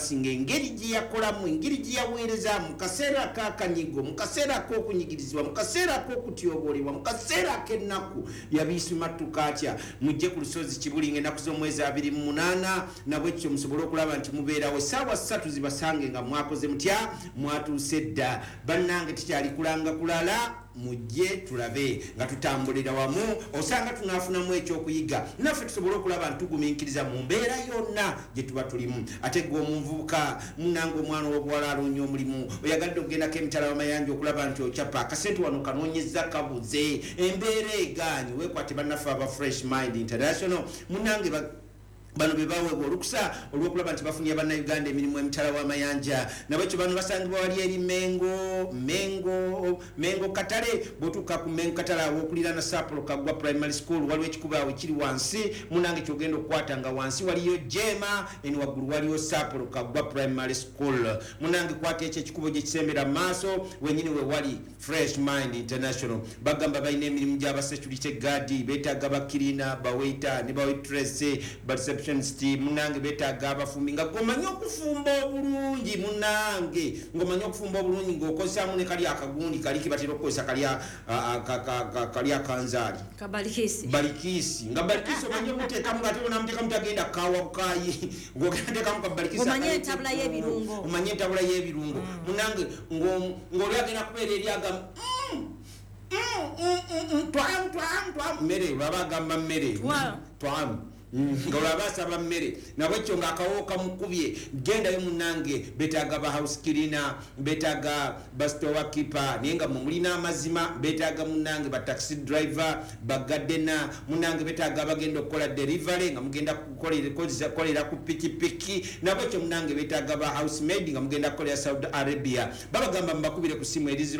basinga engeri gye yakolamu engeri gye yaweereza mu kaseera kakanyigo mu kaseera k'okunyigirizibwa mu kaseera k'okutyobolebwa mu kaseera k'ennaku yabiisumattuka atya mujje ku lusozi Kibulinga ennaku z'omwezi 28 nabwe kityo musobole okulaba nti mubeerawo essaawa 3 zibasange nga mwakoze mutya mwatuuse dda bannange tukyali kulanga kulala mujje tulabe nga tutambulira wamu osanga tunaafunamu ekyokuyiga naffe tusobole okulaba ntugumiikiriza mu mbeera yonna gye tuba tulimu ate gwe omuvubuka munange omwana w'obuwala aloonya omulimu oyagadde okugendako emitala w'amayanja okulaba nti okyapa akasente wano kanoonyeza kabuze embeera egaanyi weekwate bannaffe aba Fresh Mind International munange bano bebaweebwa olukusa olw'okulaba nti bafunye bannayuganda emirimu emitala w'amayanja nabwekyo bano basangibwa wali eri mengo katale bw'otuuka ku mengo katale aw'okuliraana Sapolo Kaggwa Primary School waliwo ekikubo awo ekiri wansi munange kyogenda okukwata nga wansi waliyo Jema eni waggulu waliyo Sapolo Kaggwa Primary School munange kwata ekyo ekikubo gye kisembera mu maaso wenyini we wali Fresh Mind International bagamba balina emirimu gy'abasecurity guard beetaaga bakirina bawaita ne bawaitress munange beetaaga abafumbi nga gomanyi okufumba obulungi munange ng'omanyi okufumba obulungi ng'okozesaamu ne kali akagundi kali kibatera okukozesa kali akanzaali balikisi nga balikisi omanyi omuteekamu ng'ate onamuteekamu tagenda kaawa bukaayi ng'ogenda teekamu kabalikisi omanyi entabula y'ebirungo munange ng'oli agenda kubeera eri agamu twamu mmere olwaba agamba mmere twamu nga olaba asaba mmere nabwekyo ng'akawo kamukubye gendayo munange beetaaga ba house cleaner beetaaga ba store keeper naye nga mulina amazima beetaaga munange ba taxi driver ba gardener munange beetaaga abagenda okukola delivery nga mugenda kukolera ku pikipiki nabwekyo munange beetaaga ba housemaid nga mugenda kukolera Saudi Arabia babagamba mbakubire ku simu eri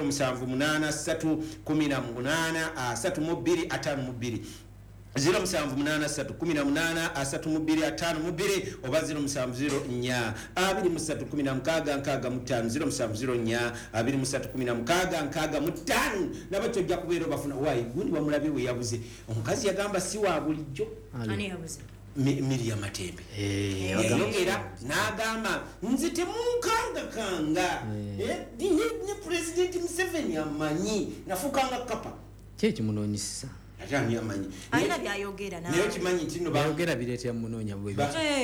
0783183252 0783183252 oba 0704-2316-05 nabakyo ojja kubeera obafuna waayi gundi bamulabe we yabuze omukazi yagamba si wa bulijjo Miriam Matembe yongera n'agamba nze temunkangakanga ne President Museveni amanyi nafukanga kapa kyeki munoonyisa atani amanyi ayina byayogera nawe nayo kimanyi nti no bayogera bireetera munoonya bwe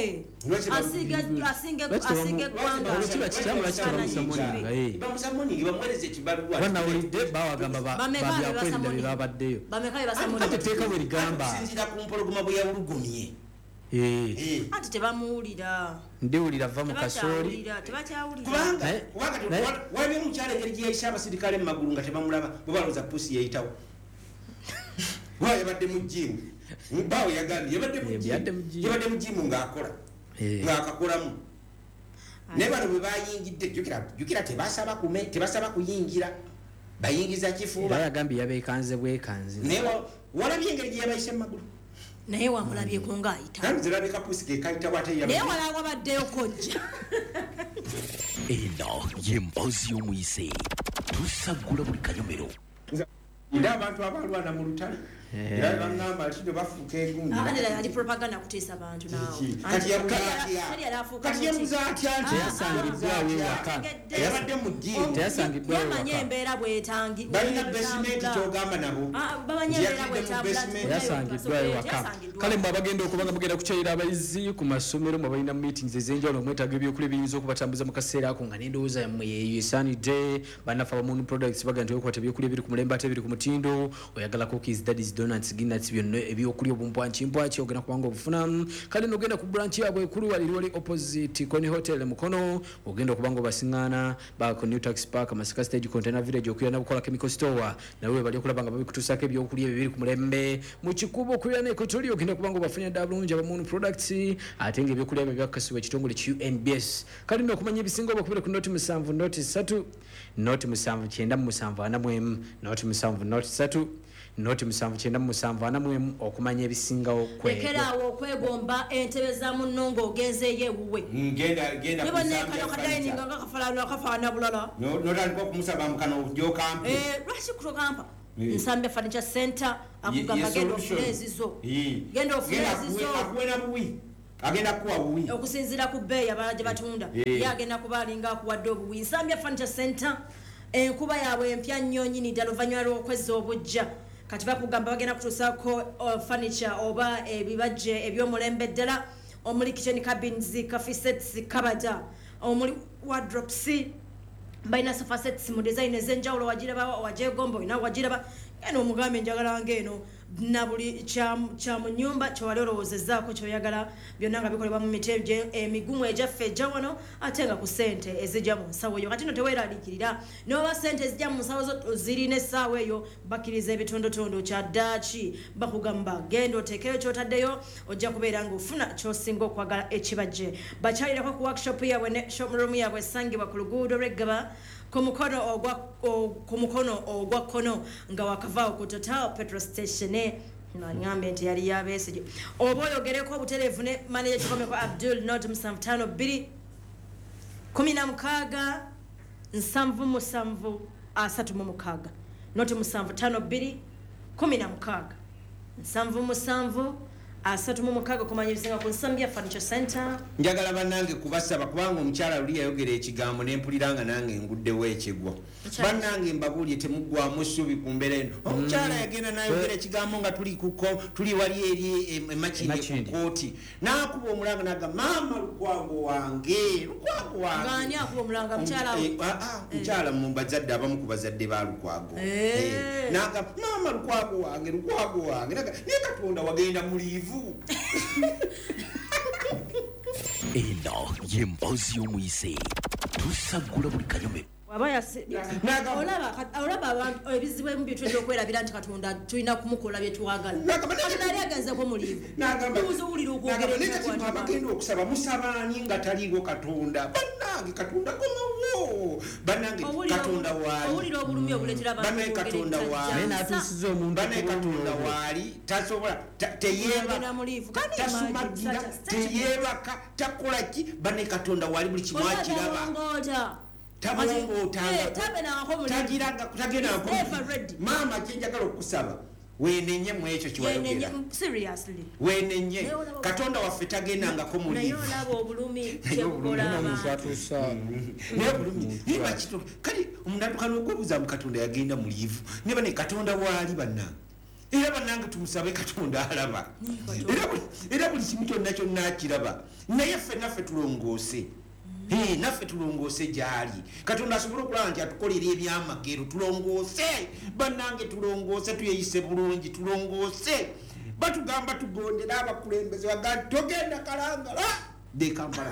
asinge kwanga olukiba kitambula kitabamusa moninga bamusa moningi bamwereze ekibaluwa banawulidde bawagamba babyakwerinda bye babaddeyo ate teeka bwe ligamba sinzira ku mpologoma bwe yawulugumye ati tebamuwulira ndiwulira va mu kasooli kubanga waliwo omukyala engeri gye yayisa abasirikale mu magulu nga tebamulaba bwe balowooza pusi yayitawo yabadde mu jimu bawo yagambye yabadde mu jimu ng'akola ng'akakolamu naye bano bwe bayingidde jjukira tebasaba kuyingira bayingiza kifuba yagambye yabeekanze bwekanze naye walabye engeri gye yabayise mu magulu naye wamulabyeko ng'ayita nzirabika pusi kekayitawo ate naye walawa baddeyo kojja eno y'emboozi y'omuyise tusagula buli kanyomero nda abantu abalwana mu lutale era bangamba kino bafuuka egundi ali propaganda kuteesa abantu kati yabuza atya nti yasangibwawo ewaka yabadde mu jimu yamanye embeera bwetangi balina basement kyogamba nabo yasangibwawo ewaka kale mwe abagenda okuba nga mugenda kukyayira abayizi ku masomero mwe balina meetings ez'enjawulo mwetaaga ebyokulya ebiyinza okubatambuza mu kaseera ako nga n'endowooza yammwe yeeyo esaanidde bannaffe abamuntu products baga nti wekwata ebyokulya ebiri ku mulembe ate ebiri ku mutindo oyagala cookies daddies donuts ginnats byonna ebyokulya obumpwakimpwaki ogenda kubanga obufuna kale nogenda ku branch yaabwe ekulu wali opposite Koni Hotel Mukono ogenda okubanga obasiŋŋaana ku New Tax Park Masaka Stage Container Village okulira nabukola chemical store nawe bali okulaba nga babikutuusako ebyokulya ebiri ku mulembe mu kikubo okulira n'ekotoli ogenda kubanga obafunira ddala bulungi abamuntu products ate nga ebyokulya ebyo byakakasibwa ekitongole UNBS kale nno okumanya ebisinga obakubire ku noti 7 noti 3 noti 7 9 noti 7 noti 3 noti 7 okumanya ebisingawo kwekerawo okwegomba entebe za munnongo ogenzeeyo ewuwe genda kafaana bulala notandika okumusaba mukano ogyokampa lwaki kutokampa nsambya furniture center akugamba genda ofuna ezizo akuwena buwi agenda kuwa buwi okusinziira ku bbeeyi abalala gye batunda ye agenda kuba alinga akuwadde obuwi. Nsambya Furniture Center enkuba yaabwe empya nnyo nnyini ddala oluvannyuma lw'okwezza obujja kati bakugamba bagenda kutuusaako furniture oba ebibajje eby'omulembe ddala omuli kitchen cabins, coffee sets, kabada, omuli wardrobes, balina sofa sets mu design ez'enjawulo wagiraba wajegomba olina wagiraba eno omugambe njagala ng'eno na buli kya mu nnyumba kyewali olowoozezaako kyoyagala byonna nga bikolebwa mu miti emigumu egyaffe ejja wano ate nga ku ssente ezijja mu nsawo eyo kati no teweeraliikirira n'oba ssente ezijja mu nsawo zo zirina essaawa eyo bakkiriza ebitondotondo kyaddaaki bakugamba genda oteekeyo kyotaddeyo ojja kubeera ng'ofuna ky'osinga okwagala ekibajje bakyalirako ku workshop yaabwe ne showroom yaabwe esangibwa ku luguudo lw'eggaba ku mukono ogwa kkono nga wakavaawo ku Total Petrol Station nanyambe nti yali yabeesige oba oyogereko obutereevu ne manager kikomeko Abdul Not 552 16 7 36 Not 552 16 7 36 kumanyiriza ku Nsambya Furniture Center. Njagala bannange kubasaba kubanga omukyala luli yayogera ekigambo n'empuliranga nange nguddewo ekigwa bannange mbabuulye temuggwamu essuubi ku mbeera eno omukyala yagenda n'ayogera ekigambo nga tuli wali eri emakindi ku kooti n'akuba omulanga naga maama lukwago wange ng'ani akuba omulanga mukyala mu bazadde abamu ku bazadde ba lukwago naga maama lukwago wange naye Katonda wagenda muliivu eno y'emboozi y'omuyise tusagula buli kanyome olaba abantu ebizibu ebimu byetulina okwerabira nti Katonda tulina kumukola bye twagala ali agenzeko muliivu buuza owulira okwogeraabagenda okusaba musabaani nga taliiwo Katonda bannange Katonda komawo bannange Katonda waali owulira obulumi obuleetera bannange Katonda waali n'atuusiza omuntu bannange Katonda waali tasobola tasumagira teyeebaka takola ki bannange Katonda waali buli kimu akiraba maama kyenjagala okusaba wenenye mu ekyo kiwayogera wenenye Katonda waffe tagendangako muliivu kale omunadukano ogwebuuza mu Katonda yagenda muliivu neba ne Katonda waali bannange era bannange tumusabe Katonda alaba era buli kimu kyonna kyonna akiraba naye ffenaffe tulongoose naffe tulongoose gyali Katonda asobola okulaba nti atukolera ebyamagero tulongoose bannange tulongoose tuyeyise bulungi tulongoose batugamba tugondera abakulembeze baga togenda Kalangala de Kampala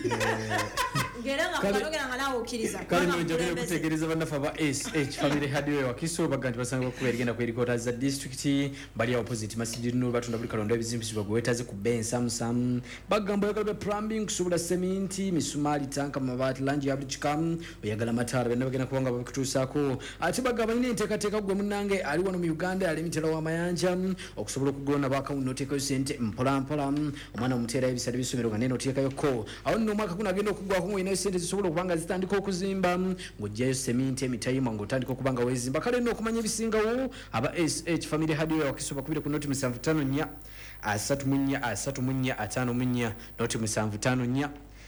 kale nojagala kutegereza bannaffe aba SH Family Hardware Wakiso baga nti basanga okuba erigenda kwerikota za district bali opposite Masjid Nur batunda buli kalonda ebizimbisibwa gwetaze ku Ben Samsam bagamba oyagala plumbing kusobola cement misumali tanka mabati lanji ya bulikam oyagala matara bena bagenda kubanga babikutuusako ate bagamba nina enteekateeka gwe munnange ali wano mu Uganda ali mitera w'amayanja okusobola okugulona baakawundi noteekayo sente mpolampola omwana omuteerayo ebisale bisomero nga nene oteekayo ko awo nno omwaka guno agenda okuggwako ng'olinayo sente zisobola okubanga zitandika okuzimba ng'ojjayo sementi emitayima ng'otandika okubanga weezimba kale nno okumanya ebisingawo aba SH Family Hardware Wakiso bakubire ku noti 754 34 54 noti 754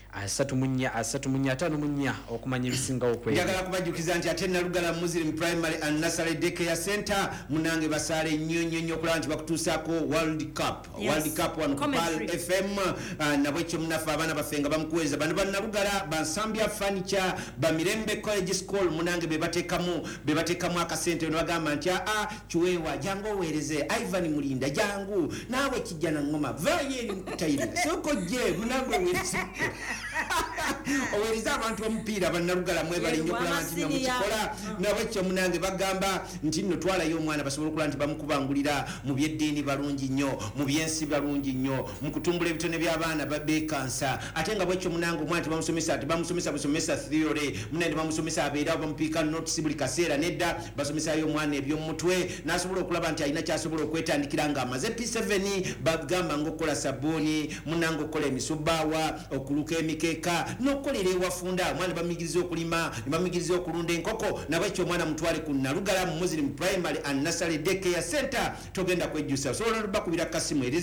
3 okumanya ebisingawo kwe njagala kubajjukiza nti ate Nalugala Muslim Primary and Nursery Daycare Center munange basaale nnyo okulaba nti bakutuusaako World Cup wano ku Pal FM nabwe ekyo munafe abaana baffe nga bamukuweeza bano bannalugala bansambya furniture bamirembe college school munange bebateekamu akasente ne bagamba nti kiweewa jangu oweereze Ivan Mulinda jangu naawe kijja na ngoma vaayo eri mukutayirira sokojje munange oweereze oweriza abantu omupiira bannalugala mwebali nnyo kulaba nti mukikola nabwekyo munange bagamba nti nno twalayo omwana basobola okulaba nti bamukubangulira mu byeddiini balungi nnyo mu byensi balungi nnyo mu kutumbula ebitone by'abaana bekansa ate nga bwekyo munange omwana tebamusomesa busomesa theory munange bamusomesa abeerawo bamupiika notisi buli kaseera nedda basomesayo omwana ebyomumutwe n'asobola okulaba nti alina kyasobola okwetandikira nga amaze P7 bagamba ng'okukola sabbuuni munange okukola emisubaawa okuluka emikeeka n'okukola beera ewafunda omwana bamuyigiriza okulima ne bamuyigiriza okulunda enkoko nabwekyo omwana mutwale ku Nalugala mu Muslim Primary and Nursery Daycare Center togenda kwejjusa osobola bakubira kasimu eri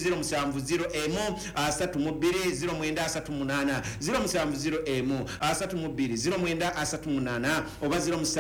070 070 oba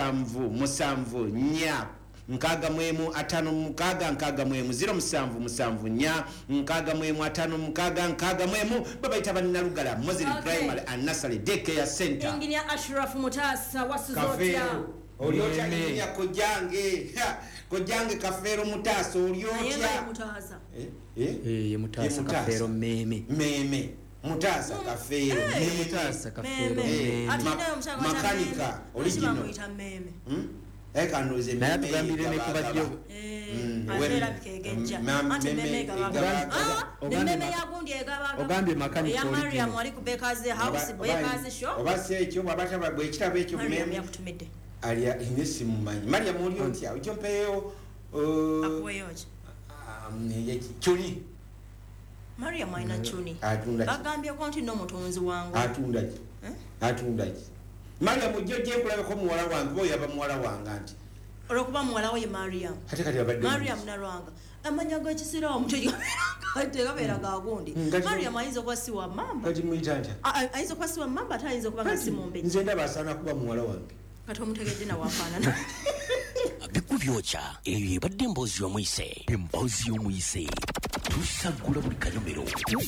077 nkaaga mwemu atano mukaaga nkaaga mwemu 077 nkaaga mwemu atano mukaaga nkaaga mwemu babayita Bannalugala Muslim Primary and Nursery Daycare Center. Engineer Ashraf Mutasa wasuzotya olyotya engineer kojange Kafeero Mutasa olyotya Mutasa ye Mutasa Kafeero meme Mutasa Kafeero Mutasa Kafeero makanika original ekanoze naye tugambire ne kubajjo ogambye makanika Mariam wali kubekaze house bekaze shop obase ekyo babataba bwe kitabo ekyo Mariam yakutumide alia inesi mumanyi Mariam oli otya ukyompeyo akweyoje chuni Mariam aina chuni bagambye ko nti no mutonzi wangu atunda Mariam ujjoje kulaba ko muwala wange boya ba muwala wange anti olokuba muwala we Mariam ate kati abadde Mariam narwanga amanya go kisira omutoyo kate kabera gagundi Mariam ayinza kwa siwa mamba kati muitanja ayinza kwa siwa mamba ata ayinza kuba ngasimombe nze ndaba sana kuba muwala wange kati omutegeje na wafana bikubyocha eyo ebadde emboozi y'omuyise tusagula buli kanyomero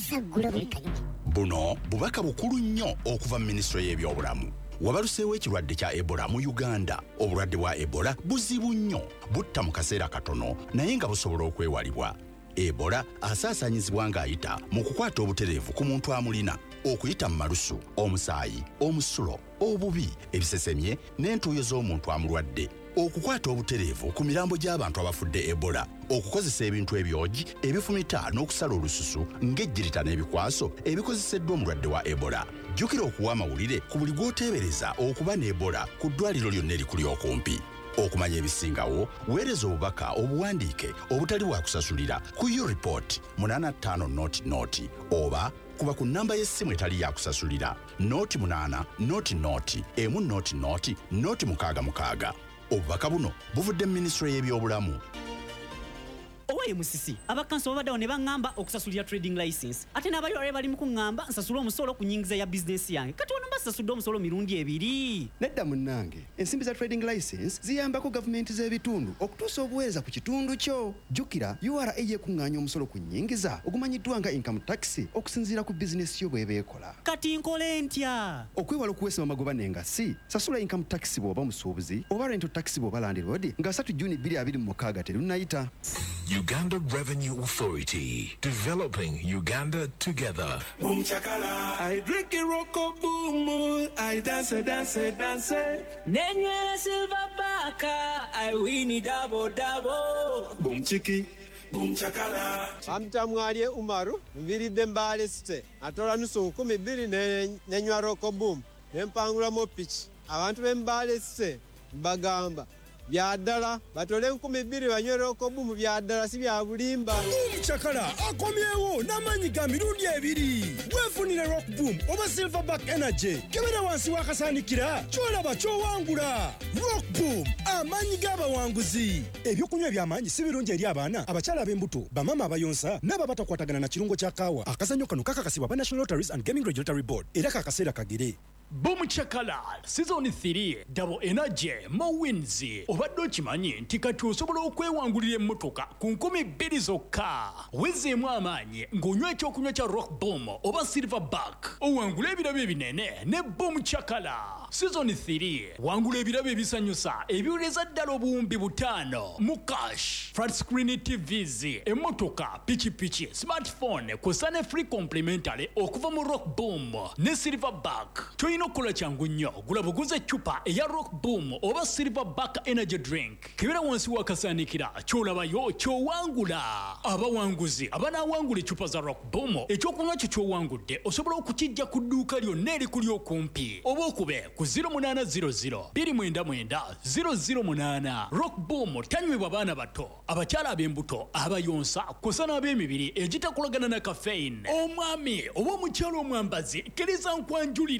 buno bubaka bukulu nnyo okuva mu minisitule y'ebyobulamu wabaluseewo ekirwadde kya Ebola mu Uganda. Obulwadde bwa Ebola buzibu nnyo, butta mu kaseera katono naye nga busobola okwewalibwa. Ebola asaasaanyizibwa ng'ayita mu kukwata obutereevu ku muntu amulina, okuyita mu malusu, omusaayi, omusulo, obubi, ebisesemye n'entuuyo z'omuntu amulwadde, okukwata obutereevu ku mirambo gy'abantu abafudde Ebola, okukozesa ebintu ebyogi ebifumita n'okusala olususu ng'ejjirita n'ebikwaso ebikozeseddwa omulwadde wa Ebola. Jjukira okuwa amawulire ku buli gw'oteebereza okuba ne Ebola ku ddwaliro lyonna erikuli okumpi. Okumanya ebisingawo, weereza obubaka obuwandiike obutali bwa kusasulira ku U-Report 8500 oba kuba ku nnamba y'essimu etali ya kusasulira 0800 obubaka buno buvudde mu minisitule y'ebyobulamu. Owaye musisi abakanso babaddawo ne baŋŋamba okusasulira trading license ate n'abali wale bali mu kuŋŋamba nsasula omusolo ku nnyingiza ya bizinesi yange kati ono mbasasudde omusolo mirundi ebiri. Nedda munnange ensimbi za trading license ziyambako gavumenti z'ebitundu okutuusa obuweereza ku kitundu kyo. Jjukira URA yekuŋŋaanya omusolo ku nnyingiza ogumanyiddwa nga income tax okusinziira ku bizinesi yo bw'eba ekola. Kati nkole ntya? Okwewala okuweesa amagoba n'engassi, sasula income tax bw'oba musuubuzi oba rental tax bw'oba landlord nga 3 Juni 2026 terunnayita. Uganda Revenue Authority, developing Uganda together. Boom chakala, I drink a rocko boom, I dance. Nenye silver baka, I win it double. Boom chiki, boom chakala. Amtamwalye Umaru, mviridde mbale site. Atola nusu 12 nenywa rocko boom. Nempangula mo pitch. Abantu bembale site bagamba. Byadala batole 12 banywera okobumu byadala si bya bulimba. Chakala akomyewo namanyi ga mirundi ebiri. Wefunire rock boom oba silverback energy. Kebera wansi wakasanikira kyolaba kyowangula. Rock boom amanyi g'abawanguzi. Ebyokunywa by'amanyi si birungi eri abaana abakyala ab'embuto bamama abayonsa n'aba batakwatagana na kirungo kya kaawa. Akazannyo kano kakakasibwa ba National Lotteries and Gaming Regulatory Board era kakaseera kagere. Boom Chakala Season 3 Double Energy Mo Wins. Obadde okimanyi nti kati osobola okwewangulira emmotoka ku 20 zokka. Wezeemu amaanyi ng'onywa ekyokunywa kya Rock Boom oba Silverback. Owangula ebirabo ebinene ne Boom Chakala. Season 3 wangula ebirabo ebisanyusa ebiwuleza ddala obuwumbi 5 mu cash, flat screen TVs, emmotoka, pichi, smartphone kw'ossa ne free complimentary okuva mu Rock Boom ne Silverback. Toyina okukola kyangu nnyo, gula buguze eccupa eya Rock Boom oba Silverback energy drink. Kebera wansi wakasaanikira kyolabayo kyowangula. Abawanguzi abanaawangula eccupa za Rock Boom ekyokunywa kyo kyowangudde osobola okukijja ku dduuka lyonna erikuli okumpi oba okube ku 0800 299 008. Rock Boom tanywebwa baana bato, abakyala ab'embuto, abayonsa kw'ossa n'ab'emibiri egitakolagana na caffeine. Omwami oba omukyala omwambazi kkiriza nkwanjulire za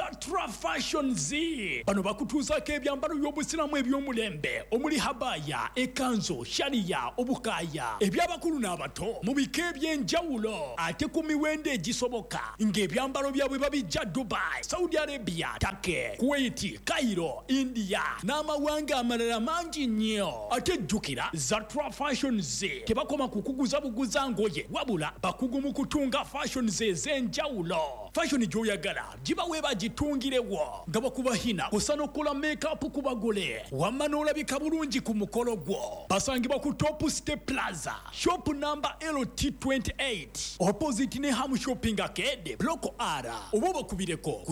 Zatra Fashions. Bano bakutuuzako ebyambalo by'obusiramu eby'omulembe omuli habaya, ekanzo, sharia, obukaya, eby'abakulu n'abato mu bika eby'enjawulo ate ku miwendo egisoboka ng'ebyambalo byabwe babijja Dubai, Saudi Arabia, Turkey, Kuwait, Cairo, India n'amawanga amalala mangi nnyo. Ate jjukira Zatra Fashions tebakoma kukuguza buguza ngoye wabula bakugu mu kutunga fashions ez'enjawulo. Fashion gy'oyagala giba weeba gitungirewo nga bakubahina kusa n'okola make-up ku bagole wamma n'olabika bulungi ku mukolo gwo. Basangibwa ku Top Step Plaza shop number LT28 opposite ne Ham Shopping Arcade Block R. Oba bakubireko ku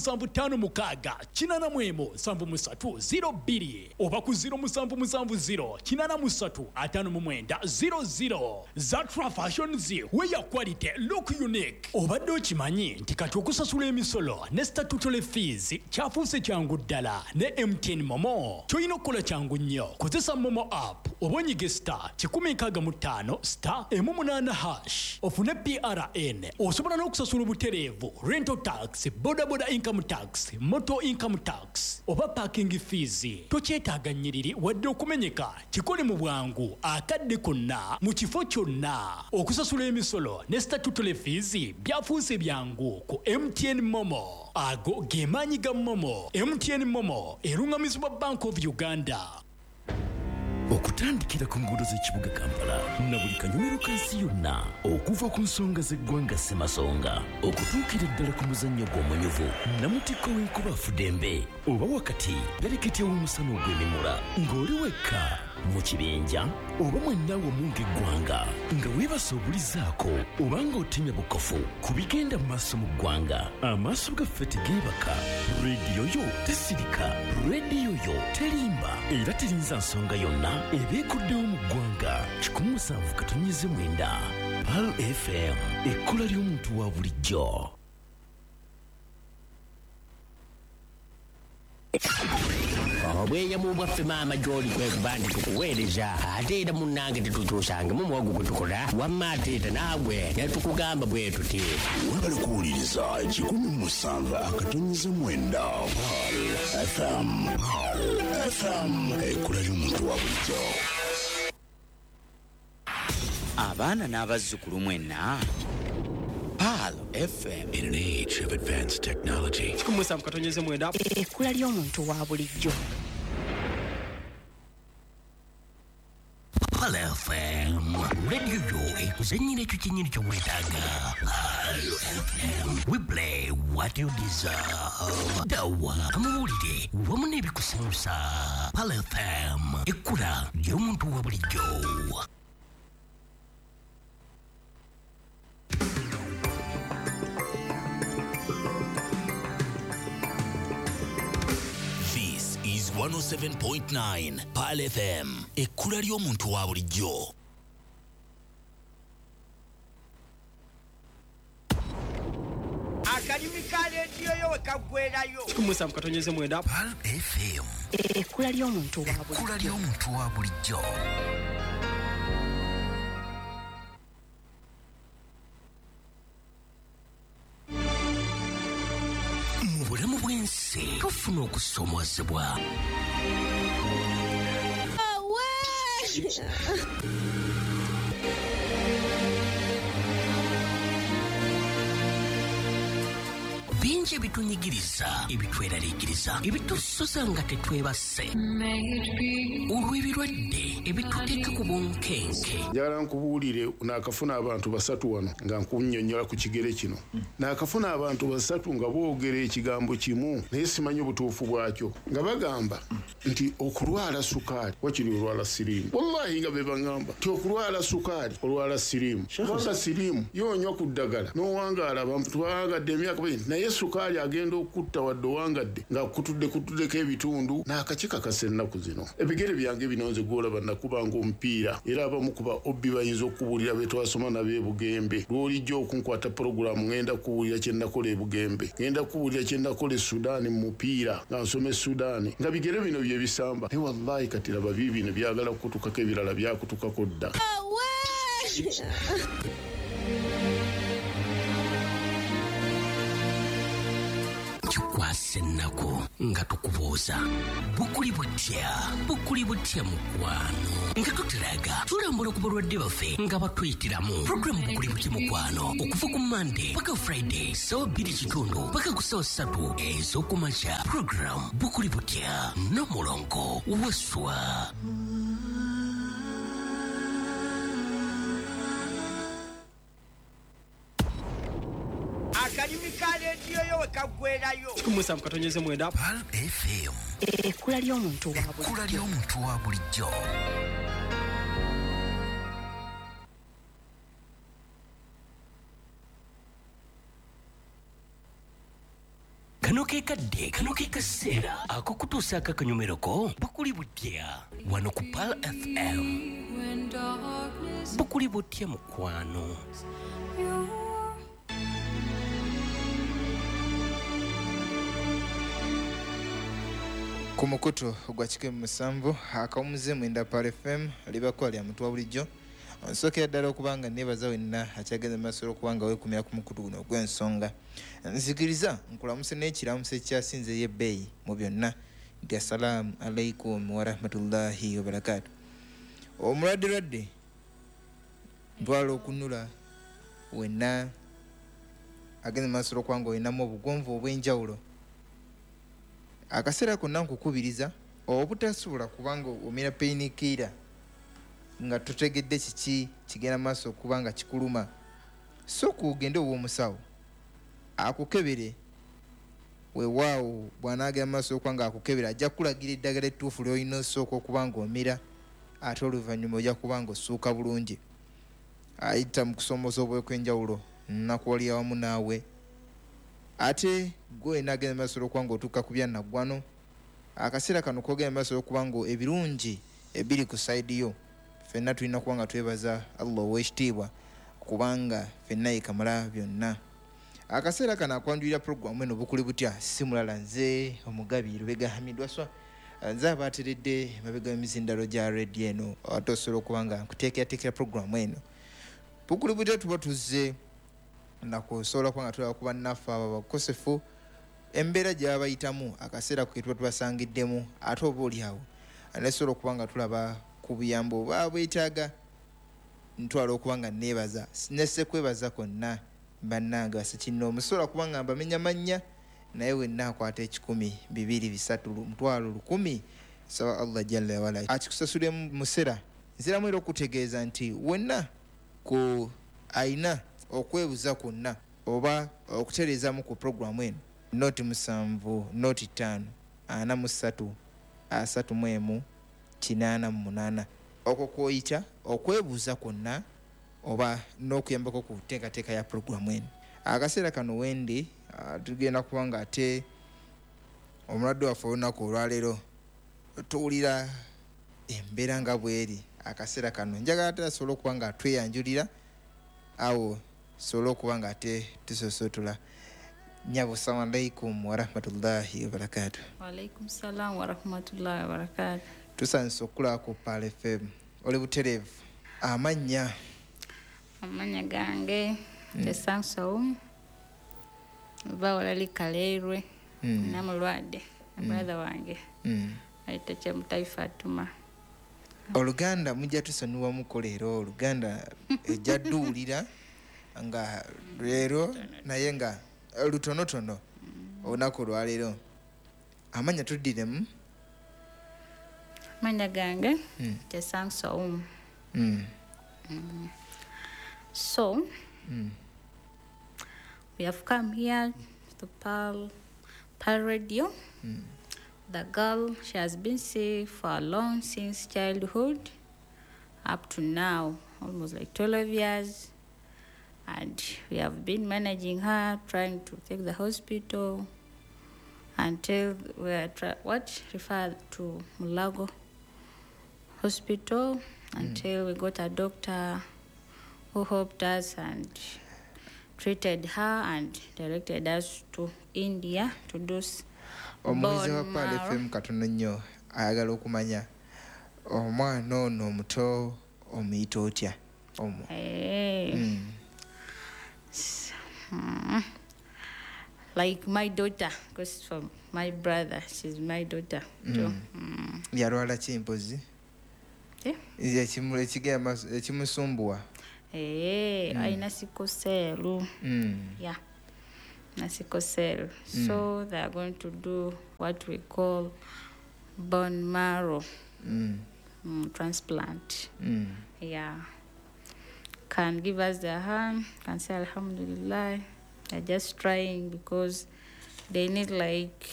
0756 oba ku 0770 Zatra Fashions, where your quality look unique. Obadde okimanyi nti kati okusasula emisolo ne statutory fees kyafuuse kyangu ddala ne MTN Momo. Kyolina okukola kyangu nnyo, kozesa Momo app oba onyige *165*8#. Ofune PRN. Osobola n'okusasula obutereevu, rental tax, boda income tax, motor income tax oba parking fees. Tokyetaaga nnyiriri wadde okumenyeka, kikole mu bwangu akadde konna mu kifo kyonna. Okusasula emisolo ne statutory fees byafuuse byangu ku MTN Momo. Ago ge maanyi ga Momo. MTN Momo erungamizibwa Bank of Uganda. Okutandikira ku nguudo z'ekibuga Kampala na buli kanyomero kansi yonna, okuva ku nsonga z'eggwanga Ssemasonga okutuukira ddala ku muzannyo gw'omunyuvu Namutikko w'enkuba Fudembe, oba wakati galeketi w'omusana ogw'emimula ng'oli wekka mu kibinja oba mwenna wamu ng'eggwanga nga weebase obulizaako oba ng'otemya bukofu ku bigenda mu maaso mu ggwanga. Amaaso gaffe tegeebaka, rediyo yo tesirika, rediyo yo terimba era terinza nsonga yonna ebeekuddewo mu ggwanga. 107.9 Pal FM, ekkola ly'omuntu wa bulijjo. Obweyamu bwaffe maama gy'oli kwekubandi tukuweereza ate era munnange tetukyusange mu muwogo gwe tukola wamma ate era naawe ne tukugamba bwe tuti webale kuwuliriza 107.9 Pal FM. Pal FM, ekkola ly'omuntu wa bulijjo. Abaana n'abazzukulu mwenna Pal FM. In an age of advanced technology, ekkula ly'omuntu wa bulijjo. Pal FM, radio yo ekuzannyira ekyo kyennyini kye weetaaga. Pal FM, we play what you deserve. Dawa amawulire wamu n'ebikusanyusa. Pal FM, ekkula ly'omuntu wa bulijjo. This is 107.9 Pal FM, ekkula ly'omuntu wa bulijjo. Akadimi ka rediyo yo wekaggwerayo. Pal FM, ekkula ly'omuntu wa bulijjo. ekkula ly'omuntu wa bulijjo. Mu bulamu bw'ensi tufuna okusoomoozebwa. Bingi ebitunyigiriza, ebitweraliikiriza, ebitusoza nga tetwebase. Olw'ebirwadde ebituteeka ku bunkenke. Njagala nkubuulire naakafuna abantu basatu wano nga nkunnyonnyola ku kigere kino. Naakafuna abantu basatu nga boogera ekigambo kimu naye simanyi obutuufu bwakyo nga bagamba nti okulwala sukaali wakiri olwala siriimu. Wallahi nga be baŋŋamba nti okulwala sukaali olwala siriimu. Kubanga siriimu yoonywa ku ddagala n'owangaala abantu twawangadde emyaka bingi naye sukaali agenda okutta wadde owangadde ng'akutuddeko ebitundu n'akakikakasa ennaku zino. Ebigere byange bino nze gw'olaba nakubanga omupiira era abamu kuba obbi bayinza okubuulira be twasoma nabo e Bugembe. Lw'olijja okunkwata puroguramu ŋŋenda kubuulira kye nakola e Bugembe, ŋŋenda kubuulira kye nakola e Sudaani mu mupiira nga nsoma e Sudaani nga bigere bino bye bisamba. Naye wallahi kati laba biibino byagala kukutukako ebirala byakutukako dda. twase ennaku nga tukubuuza bukuli butya mukwano nga tutulaga tulambula ku balwadde baffe nga batuyitiramu puroguramu bukuli butya mukwano okuva ku Monday paka Friday sawa 2:30 paka ku sawa 3 ez'okumakya. Puroguramu bukuli butya n'omulongo weswa. Akadimi ka rediyo yo wekagwerayo. Kumusa mukatonyeze mwenda. Pal FM. Ekkula ly'omuntu wa bulijjo. Kano ke kaseera akokutuusa akakanyomero ko bukuli butya wano ku Pal FM. Bukuli butya mukwano. Ku mukutu gwa kikumi musanvu akawumuze mwenda Pal FM libako lya muntu wa bulijjo. Nsokera ddala okubanga nebaza wenna akyagenda maaso okubanga weekumira ku mukutu guno ogw'ensonga. Nzikiriza nkulamuse n'ekiramuso ekyasinze y'ebbeeyi mu byonna nti assalaamu alaikum wa rahmatullahi wa barakatuh. Omulwadde ntwala okunula wenna agenda maaso okubanga olinamu obugonvu obw'enjawulo. Akaseera konna nkukubiriza obutasobola kubanga omira painkiller nga tutegedde kiki kigenda maaso okubanga kikuluma, so kugende ow'omusawo akukebere. Weewaawo bw'anaagenda maaso okubanga akukebera ajja kulagira eddagala ettuufu ly'olina osooka okubanga omira, ate oluvannyuma ojja kubanga ossuuka bulungi. Ayita mu kusomooza obw'ekwenjawulo nnakuwali awamu naawe. Ate gwe nagenda maaso okubanga otuuka ku byannaggwano. Akaseera kano kogenda maaso okubanga ebirungi ebiri ku sayidi yo ffenna tulina kubanga twebaza Allah ow'ekitiibwa kubanga ffenna yekamala byonna. Akaseera kano akwanjulira puroguramu eno bukuli butya si mulala nze Omugabi Lubega Hamidwa Swa. Nze abateredde mabega emizindalo gya rediyo eno ate osobola okubanga nkuteekerateekera puroguramu eno. Bukuli butya tuba tuzze nakusobola kubanga tulaba kuba naffe abo abakosefu embeera gye babayitamu akaseera ke tuba tubasangiddemu, ate oba oli awo nesobola okubanga tulaba ku buyambo oba bwetaaga. Ntwala okubanga neebaza nesse kwebaza konna bannange basekinno musobola kubanga mbamenya mannya naye wenna akwata 100, 200, 300, 1000 sawa Allah jalla wala akikusasule musera. Nziramu era okutegeeza nti wenna ku aina okwebuza kwonna oba okutereezamu ku puroguramu eno noti 7 noti 5 43 31 88 okwo kwoyita okwebuuza kwonna oba n'okuyambako ku nteekateeka ya puroguramu eno. Akaseera kano wendi tugenda kubanga ate omulwadde waffe olunaku olwaleero tuwulira embeera nga bweri. Akaseera kano njagala ate asobole okuba nga tweyanjulira awo sobola okuba nga ate tusosootula. Nyabo, assalamu alaikum wa rahmatullahi wa barakatuh. Wa alaikum salam wa rahmatullahi wa barakatuh. Tusanise okulaba ku Pal FM. Oli butereevu. Amannya gange Tesanso Bawalali Kaleerwe namulwadde brother wange ayita Kyemutayi Fatuma. Oluganda mujja tusonyiwa muko leero. Oluganda ejja dduulira nga leero naye nga lutonotono olunaku olwaleero. Amanya tuddiremu. Amanya gange Tesanso. So we have come here to Pal Radio. The girl, she has been sick for long, since childhood up to now, almost like 12 years. And we have been managing her, trying to take the hospital until we are referred to Mulago Hospital until we got a doctor who helped us and treated her and directed us to India to do omulizi wa Pal FM katono nnyo ayagala okumanya omwana ono omuto omuyita otya? like my daughter, because from my brother, she's my daughter too. Yalwala ki mpozi? Ekimusumbuwa? Alina sickle cell. Yeah, na sickle cell. So they are going to do what we call bone marrow transplant. Yeah, can give us their hand, can say alhamdulillah. They're just trying because they need like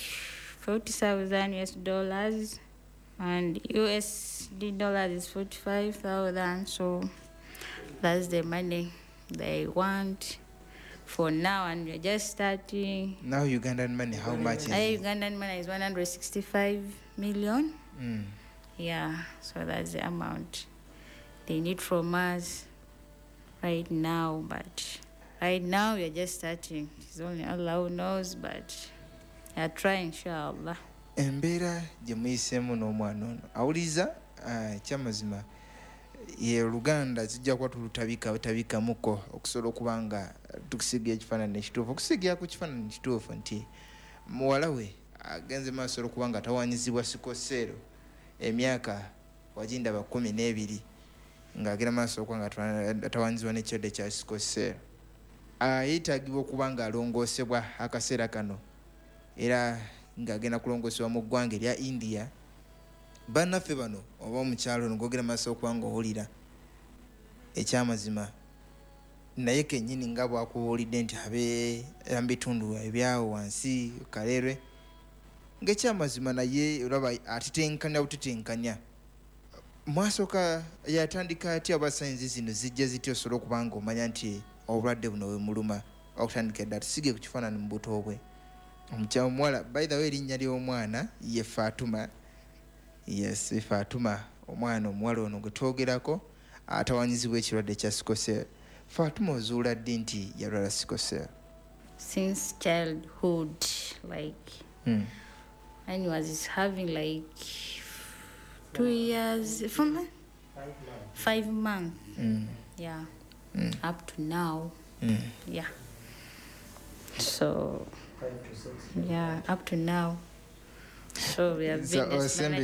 $40,000 and USD dollars is 45,000. So that's the money they want for now, and we're just starting. Now Ugandan money, how much is it? Ugandan money is 165 million. Yeah, so that's the amount they need from us right now. But right now we're just starting. It's only Allah who knows, but we're trying, inshallah. Embeera gye muyisemu n'omwana ono awuliza kyamazima ye Luganda kijja kuba tulutabikamuko okusobola okuba nga tukusiga ekifaananyi ekituufu okusigira ku kifaananyi ekituufu nti muwala we agenze maaso okuba nga tawanyizibwa sikosero emyaka wagindaba 12 ng'agenda maaso okuba nga tawanyizibwa n'ekirwadde kya sikosero yeetaagibwa okuba nga alongoosebwa akaseera kano era ng'agenda kulongoosebwa mu ggwanga erya India. Bannaffe bano oba omukyalo ono gwogera maaso okuba nga owulira ekyamazima naye kennyini nga bwakubuulidde nti abeera mu bitundu ebyawo wansi Kaleerwe ng'ekyamazima naye olaba atetenkanya butetenkanya mwasooka yatandika atya oba sayinzi zino zijja zitya osobola okuba nga omanya nti obulwadde buno we muluma okutandika ddala tusige ku kifaananyi mu buto bwe omukyala by the way erinnya ly'omwana ye Fatuma. Yes, Fatuma omwana omuwala ono gwe twogerako atawanyizibwa ekirwadde kya sikosel. Fatuma ozuula ddi nti yalwala sikosel? Since childhood, like when he was having like 2 years, 5 months. Yeah, up to now. Yeah, so 5 to 6. Yeah, up to now. So we have been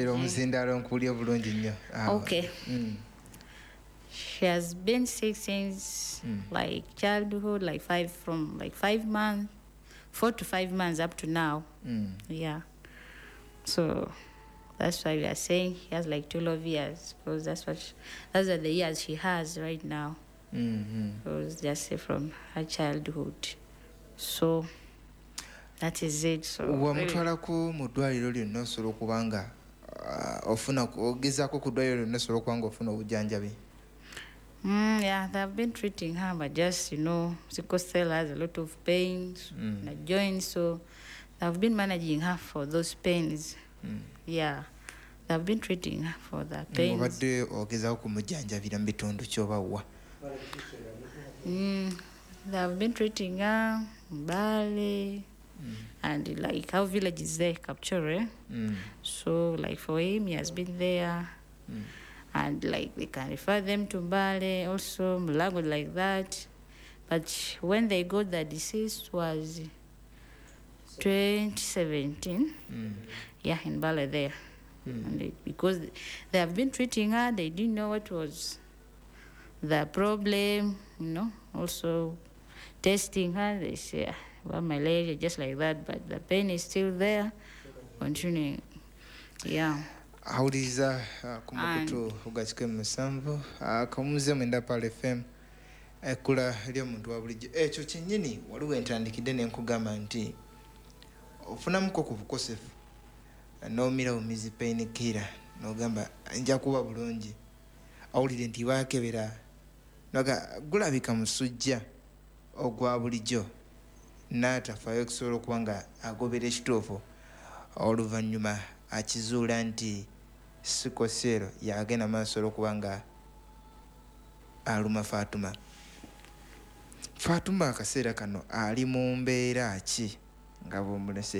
okay. She has been sick since like childhood, like 5 months, 4 to 5 months up to now. Yeah. So that's why we are saying she has like 12 years, because those are the years she has right now. Because just from her childhood. So that is it. So wamutwalako mu ddwaliro lyonna osobola okuba nga ogezaako ku ddwaliro lyonna osobola okuba nga ofuna obujjanjabi? Yeah, they've been treating her, but just, sickle cell has a lot of pains in the joints, so they've been managing her for those pains. Yeah, they've been treating her for the pains. Obadde ogezaako kumujjanjabira mu bitundu ky'oba wa? They've been treating her Mbale, and like our village is there, Kapchore. So like for him, he has been there. And like they can refer them to Mbale, also Mulago, like that. But when they got the disease was 2017. Yeah, in Mbale there. And because they have been treating her, they didn't know what was the problem, also testing her, they say, well, malaria, just like that, but the pain is still there, continuing. Yeah. Awuliriza ku mukutu ogakike mu 7 akamuze mwenda Pal FM ekkula ly'omuntu wa bulijjo ekyo kyennyini waliwo entandikidde n'enkugamba nti ofunamuko ku bukosefu n'omira omizi pain killer n'ogamba nja kuba bulungi awulire nti baakebera noga gulabika musujja ogwa bulijjo n'atafaayo okusobola okuba nga agobera ekituufu oluvannyuma akizuula nti sikosero yagenda maaso okuba nga aluma Fatuma akaseera kano ali mu mbeera ki nga bw'omulese?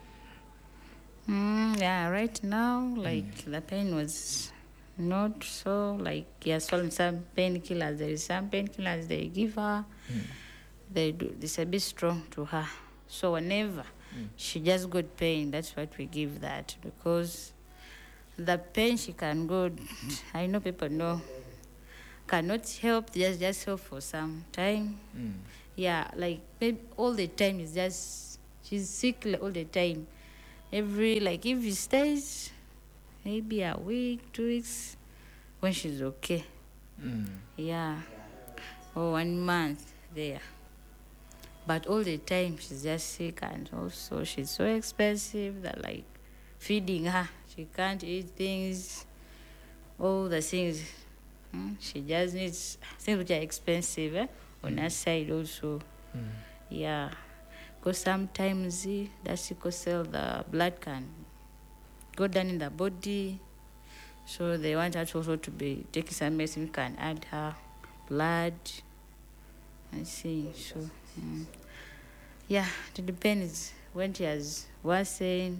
Yeah, right now, like the pain was not so, like he has swallowed some painkillers. There is some painkillers they give her. It's a bit strong to her. So whenever she just got pain, that's what we give that, because the pain she can go, I know people know, cannot help, just help for some time. Yeah, like maybe all the time is just, she's sick all the time. Every, like if it stays maybe a week, 2 weeks, when she's okay. Yeah, or 1 month there. But all the time she's just sick, and also she's so expensive that like feeding her, she can't eat things, all the things. She just needs things which are expensive on her side also. Yeah, because sometimes that sickle cell, the blood can go down in the body. So they want her to also to be taking some medicine, can add her blood. I see. So yeah, it depends. When she has worsened,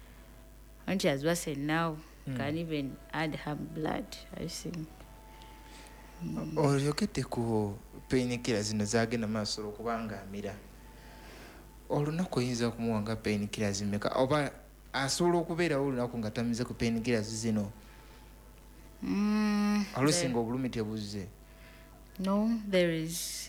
now, can even add her blood. I think. Olyokete ku painkiller zino zagenda maaso okubanga amira. Olunaku oyinza okumuwanga painkiller zimeka, oba asobola okubeerawo olunaku nga tamize ku painkiller zino? Olusinga obulumi tebuzze. No, there is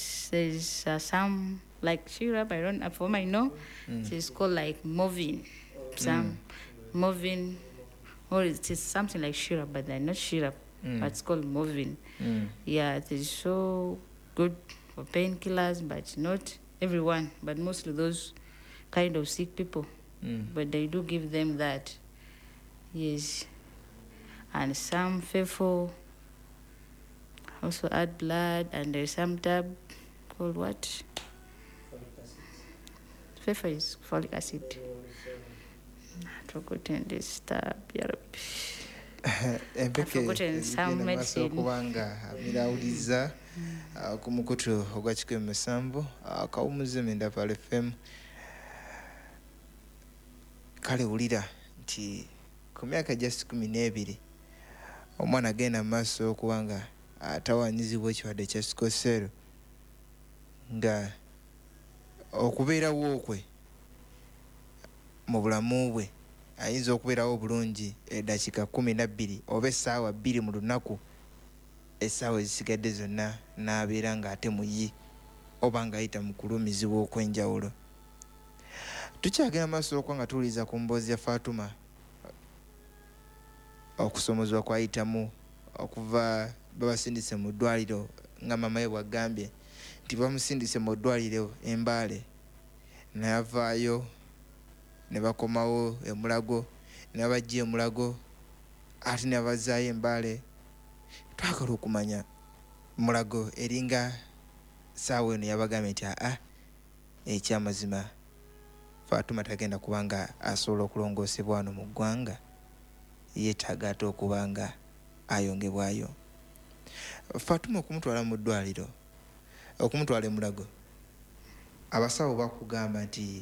some like syrup, I don't know, for I know, it's called like Movin. Some Movin, or it's something like syrup, but they're not syrup, but it's called Movin. Yeah, it is so good for painkillers, but not everyone, but mostly those kind of sick people. But they do give them that. Yes. And some faithful also add blood, and there's some tab called what? Fefa is folic acid. I've forgotten this tab. I've forgotten some medicine. Kubanga mirawuliza ku mukutu ogwa Kikwe Musambu akawumuze Menda Pal FM. Kale wulira nti ku myaka just 12 omwana agenda maaso okubanga atawanyizibwa ekirwadde kya sikosero, nga okubeerawo okwe mu bulamu bwe ayinza okubeerawo obulungi eddakiika 12 oba essaawa 2 mu lunaku, essaawa ezisigadde zonna n'abeera ng'ate muyi oba ng'ayita mu kulumizibwa okw'enjawulo. Tukyagenda maaso okuba nga tuwuliza ku mboozi ya Fatuma okusomozebwa kwayitamu okuva babasindise mu ddwaliro, nga mama we bwagambye nti bamusindise mu ddwaliro Embaale, n'avaayo ne bakomawo e Mulago, ne bajja e Mulago ate ne bazaayo Embaale. Twagala okumanya Mulago eringa saawa eno yabagambye nti ekyamazima Fatuma tagenda kubanga asobola okulongoosebwa wano mu ggwanga, yeetaaga ate okubanga ayongebwayo. Fatuma okumutwala mu ddwaliro, okumutwala e Mulago, abasawo bakugamba nti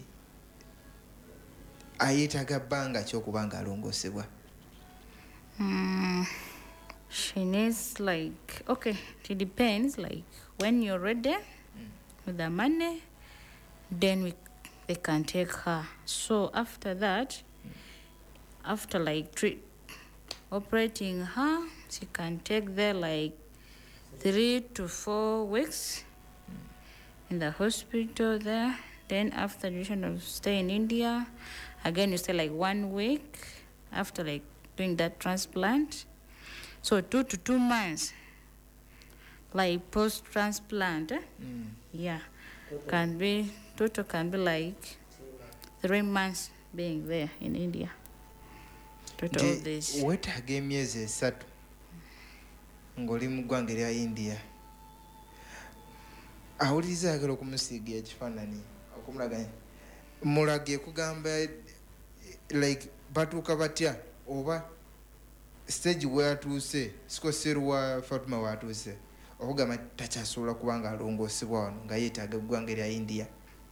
ayeetaaga bbanga ki okubanga alongoosebwa? She needs like, okay, it depends, like when you're ready with the money, then they can take her. So after that, after like operating her, she can take there like 3 to 4 weeks in the hospital there. Then after duration of stay in India, again you stay like 1 week after like doing that transplant. So 2 to 2 months, like post-transplant. Yeah, can be total, can be like 3 months being there in India. Total of this. Weetaaga emyezi 3 ng'oli mu ggwanga erya India. Awuliriza ayagala okumusiiga ekifaananyi okumulaganya. Mulago ekugamba like batuuka batya, oba stage weatuuse, sikosero wa Fatuma waatuuse, okugamba takyasobola kubanga alongoosebwa wano nga yeetaaga eggwanga erya India?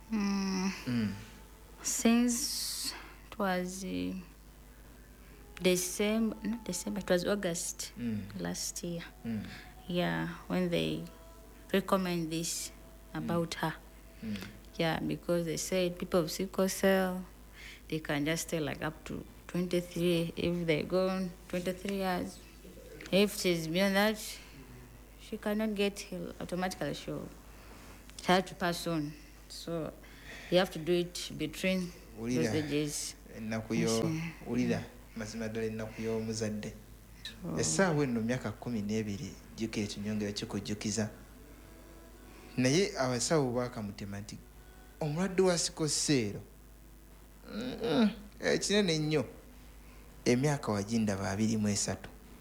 Since it was December, not December, it was August last year. Yeah, when they recommend this about her. Yeah, because they said people with sickle cell, they can just stay like up to 23 if they go 23 years. If she's beyond that, she cannot get healed automatically. She has to pass on. So you have to do it between those ages. Ulira mazima ddala ennaku y'omuzadde essaawa eno myaka 12 jjukira ekinyongera kikujjukiza naye abasawo baakamutema nti omulwadde wa sikoseero ekinene nnyo emyaka wagindaba 23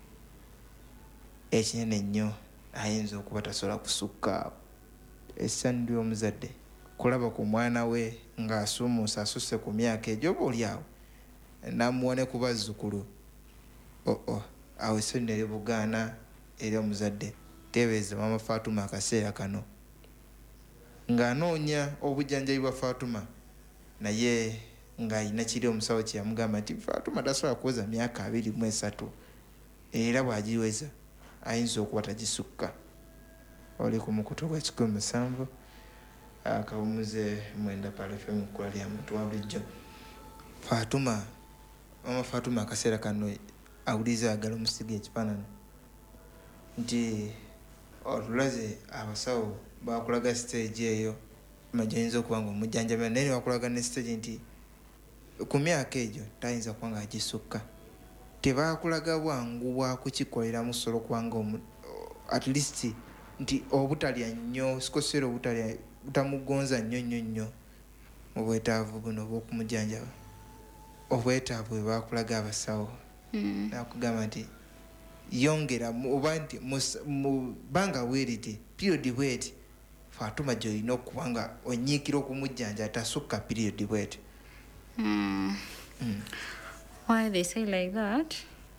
ekinene nnyo ayinza okuba tasobola kusukka essanyu ly'omuzadde kulaba ku mwana we ng'asuumuusa asusse ku myaka egyo oba oli awo namuwa ne ku bazzukulu awo essanyu ne libugaana eri omuzadde teebereza maama Fatuma akaseera kano ng'anoonya obujjanjabi bwa Fatuma naye ng'alina kiri omusawo kye yamugamba nti Fatuma tasobola kuweza myaka 23 era bw'agiweza ayinza okuba tagisukka oli ku mukutu gwa 17 akawumuze mwenda pale fm kula lya muntu wa bulijjo Fatuma mama Fatuma akaseera kano awuliza agala omusigi ekifaananyi nti otulaze abasawo bakulaga stage eyo majayinza okuba nga omujjanjabira naye bakulaga ne stage nti ku myaka egyo tayinza kuba nga agisukka tebakulaga bwangu bwa kukikolera musolo kubanga at least nti obutalya nnyo sikoseera obutalya butamugonza nnyo mu bwetaavu buno bw'okumujjanjaba obwetaavu bwe bakulaga abasawo nakugamba nti yongera oba nti mubanga weerite period bweti Fatuma gy'olina okuba nga onyiikira okumujjanja atasukka period bweti. Why they say like that?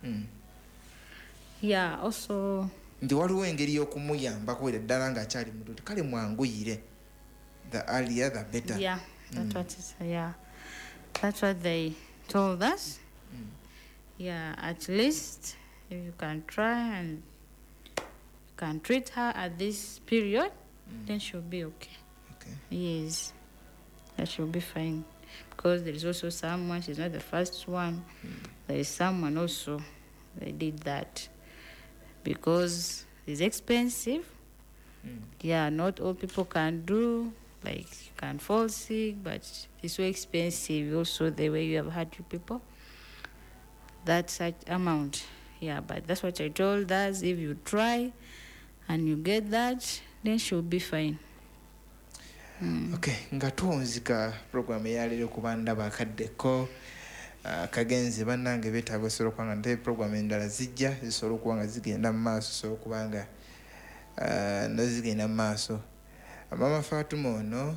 Yeah, also nti waliwo engeri y'okumuyambako era ddala ng'akyali muto kale mwanguyire, the earlier the better. Yeah, that's what it's, yeah, that's what they told us. Yeah, at least if you can try and you can treat her at this period, then she'll be okay. Okay. Yes, that she'll be fine. Because there is also someone, she's not the first one, there is someone also, they did that. Because it's expensive. Yeah, not all people can do, like you can fall sick, but it's so expensive also the way you have had your people. That such amount. Yeah, but that's what I told us. If you try and you get that, then she'll be fine. Okay, nga tuwunzika program eyaleero kuba ndaba akaddeko kagenzi bannange beetaaga osobola okuba nga nte program endala zijja zisobola okuba nga zigenda mu maaso zisobola okuba nga no zigenda mu maaso. Mama Fatuma ono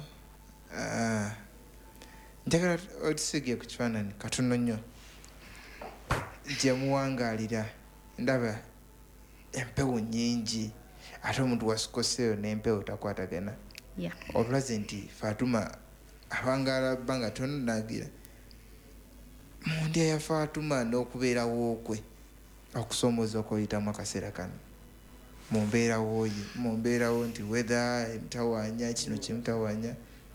njagala otusigie ku kifaananyi katono nnyo gye muwangaalira. Ndaba empewo nnyingi ate omuntu wasikoseeyo n'empewo takwatagana. Yeah. Otulaze nti Fatuma abangaala bbanga tono nagira mu ndya ya Fatuma n'okubeerawo kwe okusomooza okuyitamu akaseera kano mu mbeerawo nti whether emitawaanya kino kimutawaanya.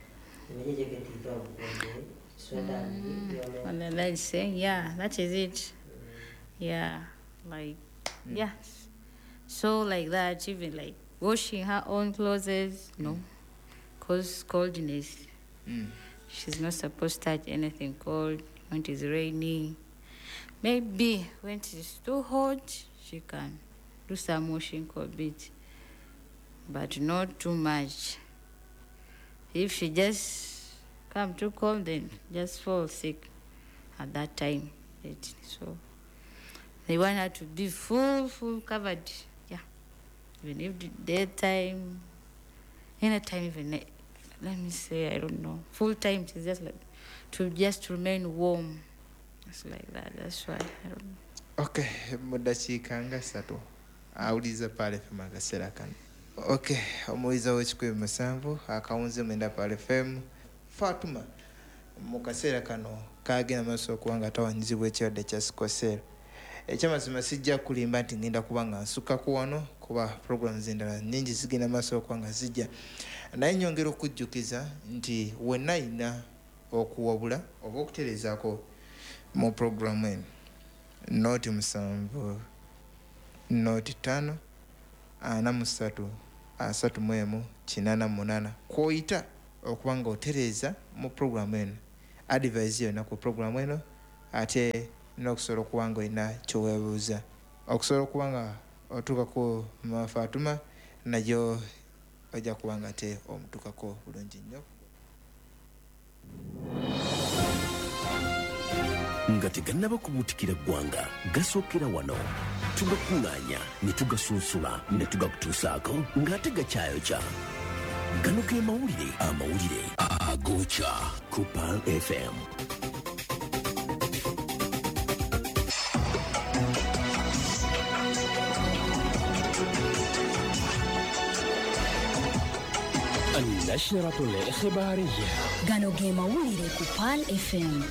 And then they say, yeah, that is it. Yeah, like, yeah. So like that, even like washing her own clothes, no. Because coldness, she's not supposed to touch anything cold when it is raining. Maybe when it is too hot, she can do some washing for a bit, but not too much. If she just come too cold, then just fall sick at that time. So they want her to be full covered. Yeah, even if the daytime, anytime, even let me say, I don't know, full time. It's just like to just remain warm. It's like that. That's why I don't know. Okay, mudakiika nga 3 awuliza pale FM akaseera kano. Okay, omuwiza w'ekikumi 7 akawunze mwenda pale FM. Fatuma mu kaseera kano kaagenda maaso okuba nga tawanyizibwa ekirwadde kya sikoseera. Ekyamazima sijja kulimba nti ngenda kuba nga nsukkaku wano kuba programs endala nnyingi zigenda maaso okuba nga zijja naye nyongera okujjukiza nti wenna ayina okuwabula oba okutereezaako mu programu eno noti 7 noti 5 43 31 kwoyita okuba nga otereeza mu programu eno advise yonna ku programu eno ate n'okusobola okuba nga olina kyoweebuuza okusobola okuba nga otuukako Fatuma nayo ojja kuba nga te omutuukako bulungi nnyo. nga tegannaba kubuutikira ggwanga gasookera wano tugakuŋŋaanya ne tugasunsula ne tugakutuusaako ng'ate gakyayokya gano ge amawulire agookya ku Pearl FM. النشرة الإخبارية gano ge mawulire ku Pearl FM.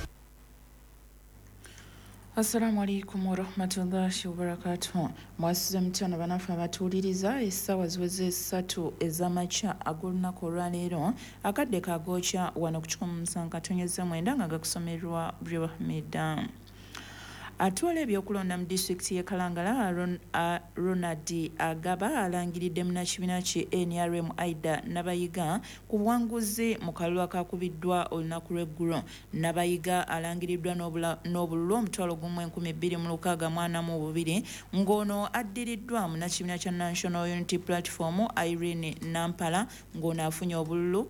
Assalamu alaikum warahmatullahi wabarakatuh. Mwasize mutano banafu abatuuliriza essaawa ziweze 3 ez'amakya ag'olunaku olwaleero akadde kagookya wano ku 107.9 nga gakusomerwa Brahmida. Atwala ebyokulonda mu disitulikiti y'e Kalangala Ronald Agaba alangiridde munnakibiina ki NRM Aida Nabayiga ku buwanguzi mu kalulu akakubiddwa olunaku lw'eggulo. Nabayiga alangiriddwa n'obululu omutwalo gumu 2642 ng'ono addiriddwa munnakibiina kya National Unity Platform Irene Nampala ng'ono afunye obululu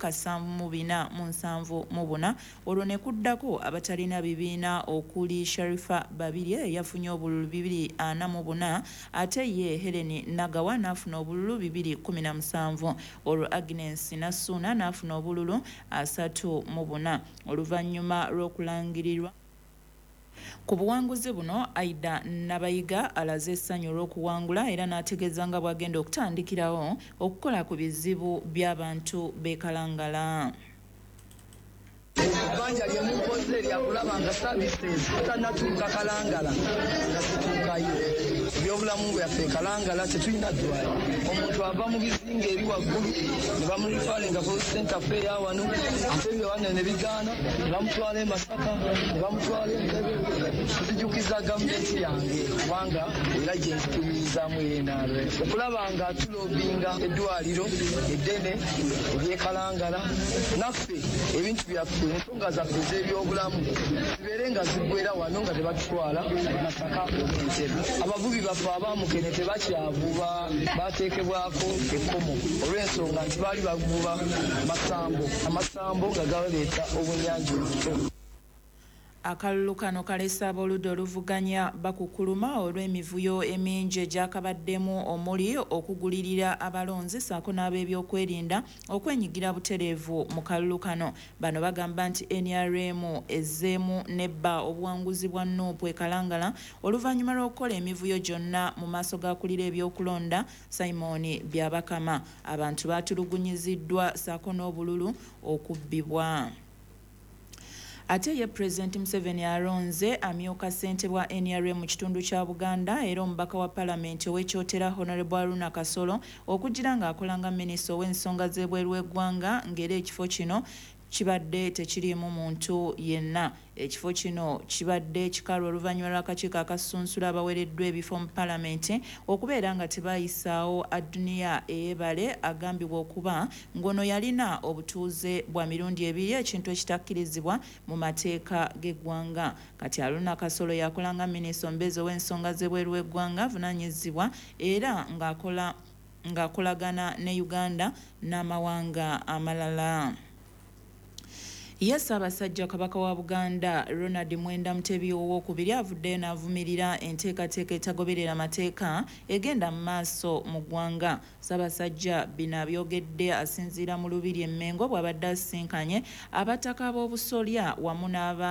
747 olwo ne kuddako abatalina bibiina okuli Sharifa Babiri yafunye obululu 244 ate ye Helen Nagawa n'afuna obululu 217 olwo Agnes Nasuna n'afuna obululu 34 oluvannyuma lw'okulangirirwa ku buwanguzi buno. Aida Nabayiga alaze essanyu olw'okuwangula era n'ategeeza nga bw'agenda okutandikirawo okukola ku bizibu by'abantu b'e Kalangala. Banja lyemukoze lyakulabanga services tanatuuka Kalangala nga zituukayo ebyobulamu bwaffe Kalangala tetulina ddwaliro. Omuntu ava mu bizinga eri waggulu ne bamutwala nga center fair wano ate ebyowana ne bigaana ne bamutwala e Masaka ne bamutwala Entebbe. Tuzijukiza gavumenti yange kubanga era gye nzitumirizaamu yenaalwe okulaba nga tulobinga eddwaliro eddene ery'e Kalangala naffe ebintu byaffe ensonga zaffe ez'ebyobulamu zibeere nga ziggwera wano nga tebatutwala Masaka Entebbe. Abavubi baffe abamukene tebakyavuba bateekebwako ekkomo olw'ensonga nti baali bavuba amasambo nga gabaleeta obunyanji obuto. Akalulu kano kalesa aboludde oluvuganya bakukuluma olw'emivuyo emingi egyakabaddemu omuli okugulirira abalonzi saako n'ab'ebyokwerinda okwenyigira butereevu mu kalulu kano. Bano bagamba nti NRM ezzeemu nebba obuwanguzi bwa Nuupu e Kalangala oluvannyuma lw'okukola emivuyo gyonna mu maaso g'akulira ebyokulonda Simon Byabakama. Abantu baatulugunyiziddwa saako n'obululu okubbibwa. Ate ye President Museveni alonze amyuka ssentebe wa NRM mu kitundu kya Buganda era omubaka wa Parliament ow'ekyotera Honorable Aruna Kasolo okugira ng'akolanga minisita ow'ensonga z'ebweru w'eggwanga ng'era ekifo kino kibadde tekiriimu muntu yenna. Ekifo kino kibadde kikalu oluvannyuma lw'akakiiko akasunsula abawereddwa ebifo mu Palamenti okubeera nga tebayisaawo Aduniya Eyebale agambibwa okuba ng'ono yalina obutuuze bwa mirundi 2 ekintu ekitakkirizibwa mu mateeka g'eggwanga. Kati Aruna Kasolo yakolanga minisita omubeezi ow'ensonga z'ebweru w'eggwanga avunaanyizibwa era ng'akolagana ne Uganda n'amawanga amalala. Ssaabasajja Kabaka wa Buganda Ronald Mwenda Mutebi owookubiri avuddeyo n'avumirira enteekateeka etagoberera amateeka egenda mu maaso mu ggwanga. Ssaabasajja bino abyogedde asinziira mu Lubiri e Mmengo bw'abadde asisinkanye abataka b'obusolya wamu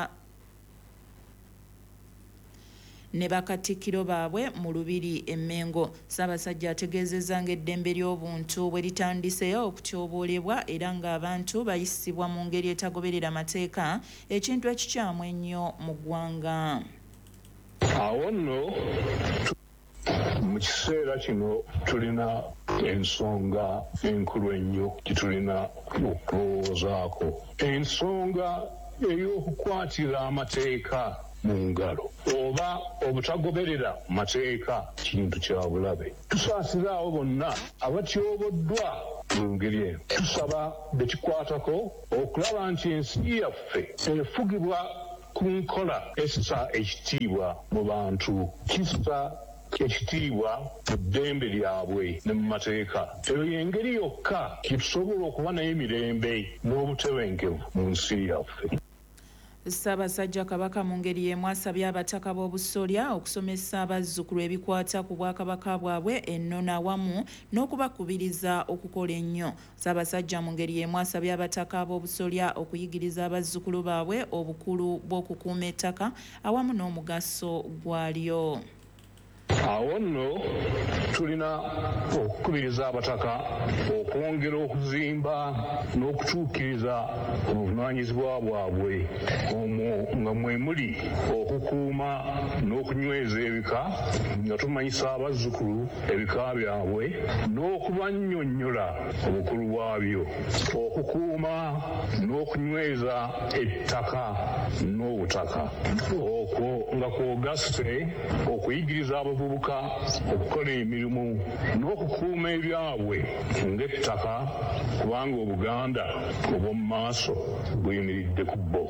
ne bakatikkiro baabwe mu Lubiri e Mmengo. Ssaabasajja ategeezezza ng'eddembe ly'obuntu bwe litandiseyo okutyoboolebwa era ng'abantu bayisibwa mu ngeri etagoberera amateeka ekintu ekikyamu ennyo mu ggwanga. Awo nno mu kiseera kino tulina ensonga enkulu ennyo gitulina okulowoozaako, ensonga ey'okukwatira amateeka mu ngalo oba obutagoberera mateeka kintu kya bulabe. Tusaasire abo bonna abatyoboddwa mu ngeri eno. Tusaba bekikwatako okulaba nti ensi yaffe efugibwa ku nkola essa ekitiibwa mu bantu, kissa ekitiibwa mu ddembe lyabwe ne mu mateeka. Eyo y'engeri yokka kitusobola okuba n'emirembe n'obutebenkevu mu nsi yaffe. Ssaabasajja Kabaka mu ngeri y'emu asabye abataka b'obusolya okusomesa abazzukulu ebikwata ku bwakabaka bwabwe ennono awamu n'okubakubiriza okukola ennyo. Ssaabasajja mu ngeri y'emu asabye abataka b'obusolya okuyigiriza abazzukulu baabwe obukulu bw'okukuuma ettaka awamu n'omugaso gwalyo. Awo nno tulina okukubiriza abataka okwongera okuzimba n'okutuukiriza obuvunaanyizibwa bwabwe, omwo nga mwe muli okukuuma n'okunyweza ebika, nga tumanyisa abazzukulu ebika byabwe n'okubannyonnyola obukulu bwabyo, okukuuma n'okunyweza ettaka n'obutaka. Okwo nga kwogasse okuyigiriza abavubuka okukola emirimu n'okukuuma ebyabwe ng'ettaka, kubanga Obuganda obw'omu maaso buyimiridde ku bbo.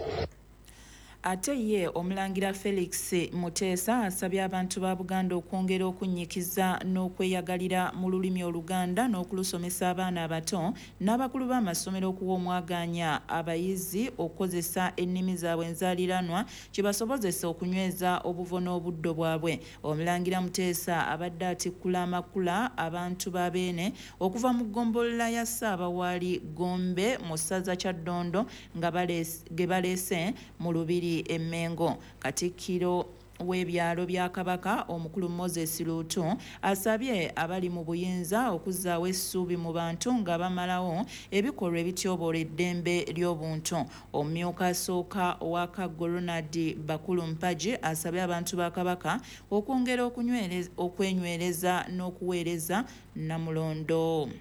Ate ye Omulangira Felix Muteesa asabye abantu ba Buganda okwongera okunnyikiza n'okweyagalira mu lulimi Oluganda n'okulusomesa abaana abato n'abakulu b'amasomero okuwa omwaganya abayizi okukozesa ennimi zaabwe enzaaliranwa kibasobozesa okunyweza obuvo n'obuddo bwabwe. Omulangira Muteesa abadde atikkula amakula abantu ba Beene okuva mu ggombolola ya Ssaabawaali Gombe mu ssaza Kyaddondo nga baleese mu Lubiri Emmengo. Katikkiro w'ebyalo bya Kabaka omukulu Moses Luutu asabye abali mu buyinza okuzzaawo essuubi mu bantu nga bamalawo ebikolwa ebityoboola eddembe ly'obuntu. Omumyuka asooka owa Kaggo Ronald Bakulu Mpagi asabye abantu ba Kabaka okwongera okwenywereza n'okuweereza Namulondo.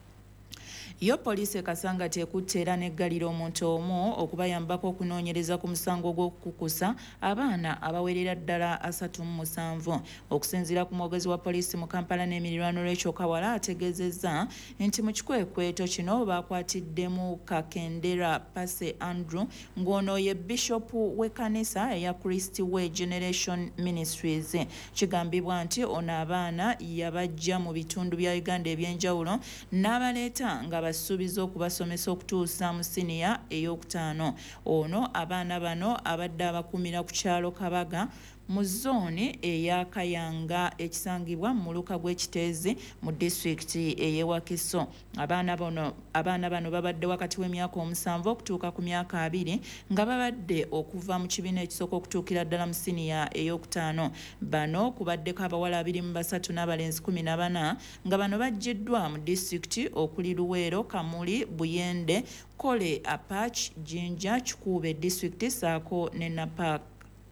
Yo poliisi e Kasangati ekutte era n'eggalira omuntu omu okubayambako okunoonyereza ku musango gw'okukukusa abaana abawerera ddala 37. Okusinziira ku mwogezi wa poliisi mu Kampala n'emirirwano Rachel Kawala ategeezezza nti mu kikwekweto kino baakwatiddemu Kakendera Pase Andrew ng'ono ye bishopu w'ekkanisa eya Christ Way Generation Ministries. Kigambibwa nti ono abaana yabajja mu bitundu bya Uganda eby'enjawulo n'abaleeta nga basuubiza okubasomesa okutuusa mu siniya ey'okutaano. Ono abaana bano abadde abakuumira ku kyalo Kabaga mu zooni eya Kayanga ekisangibwa mu muluka gw'Ekiteezi mu disitulikiti ey'e Wakiso. Abaana bano babadde wakati w'emyaka 7 okutuuka ku myaka 2 nga babadde okuva mu kibiina ekisooka okutuukira ddala mu siniya ey'okutaano. Bano kubaddeko abawala 23 n'abalenzi 14 nga bano baggiddwa mu disitulikiti okuli Luweero, Kamuli, Buyende, Kole, Apach, Jinja, Kikuube disitulikiti saako ne Napak.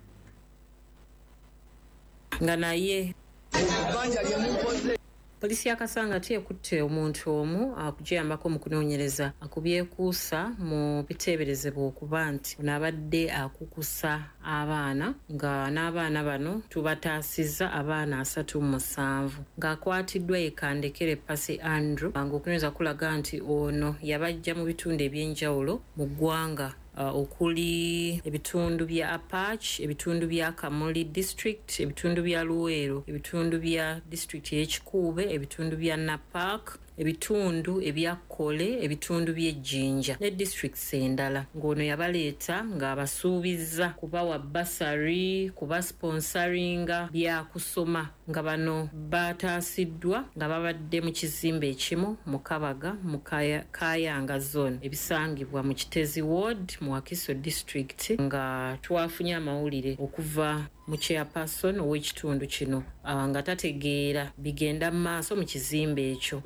Nga naye Polisi ya Kasangati ekutte omuntu omu akugiyambako mu kunoonyereza akubyekuusa mu biteeberezebwa okuba nti ono abadde akukusa abaana nga n'abaana bano tubataasizza abaana 37 ng'akwatiddwa ye Kandekere Pase Andrew ng'okunyweza kulaga nti ono yabajja mu bitundu eby'enjawulo mu ggwanga okuli ebitundu bya Apach, ebitundu bya Kamuli district, ebitundu bya Luweero, ebitundu bya district y'Ekikuube, ebitundu bya Napak, ebitundu ebya Kole, ebitundu by'Ejjinja ne districts endala. Ng'ono yabaleeta ng'abasuubizza kubawa basari, kuba sponsoringa bya kusoma nga bano bataasiddwa nga babadde mu kizimbe ekimu mu Kabaga mu Kayanga zone ebisangibwa mu Kitezi ward mu Wakiso district nga twafunye amawulire okuva mu chairperson ow'ekitundu kino nga tategeera bigenda maaso mu kizimbe ekyo nga